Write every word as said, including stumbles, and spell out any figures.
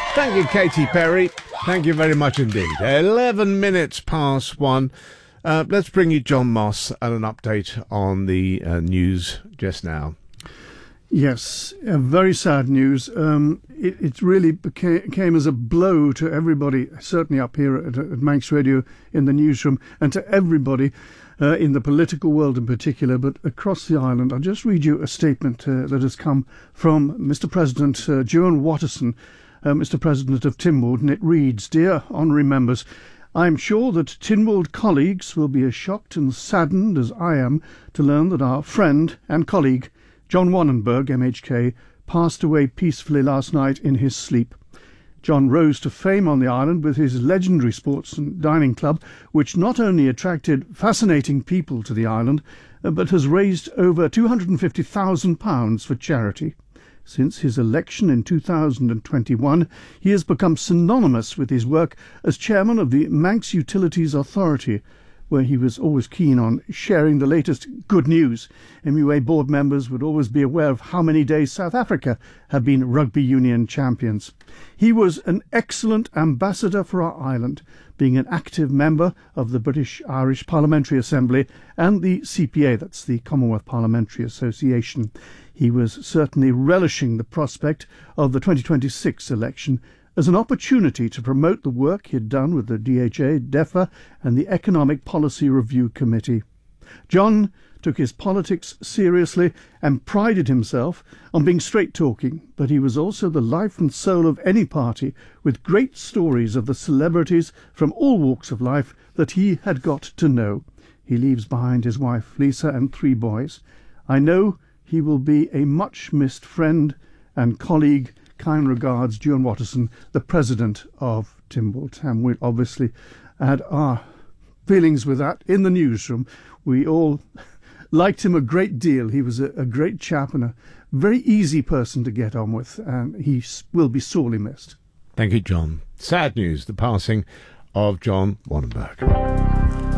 Thank you, Katy Perry. Thank you very much indeed. eleven minutes past one. Uh, let's bring you John Moss and an update on the uh, news just now. Yes, uh, very sad news. Um, it, it really became, came as a blow to everybody, certainly up here at, at Manx Radio in the newsroom, and to everybody uh, in the political world in particular, but across the island. I'll just read you a statement uh, that has come from Mister President uh, Juan Watterson, uh, Mister President of Tynwald, and it reads, "Dear honorary members, I am sure that Tynwald colleagues will be as shocked and saddened as I am to learn that our friend and colleague John Wannenberg, M H K, passed away peacefully last night in his sleep. John rose to fame on the island with his legendary sports and dining club, which not only attracted fascinating people to the island, but has raised over two hundred fifty thousand pounds for charity. Since his election in two thousand twenty-one, he has become synonymous with his work as chairman of the Manx Utilities Authority, where he was always keen on sharing the latest good news. M U A board members would always be aware of how many days South Africa have been rugby union champions. He was an excellent ambassador for our island, being an active member of the British Irish Parliamentary Assembly and the C P A, that's the Commonwealth Parliamentary Association. He was certainly relishing the prospect of the twenty twenty-six election as an opportunity to promote the work he had done with the D H A, DEFRA and the Economic Policy Review Committee. John took his politics seriously and prided himself on being straight-talking, but he was also the life and soul of any party, with great stories of the celebrities from all walks of life that he had got to know. He leaves behind his wife Lisa and three boys. I know he will be a much-missed friend and colleague. Kind regards, Juan Watterson, the president of Tynwald. And we obviously had our feelings with that in the newsroom. We all liked him a great deal. He was a, a great chap and a very easy person to get on with, and he will be sorely missed. Thank you, John. Sad news, the passing of John Wannenberg.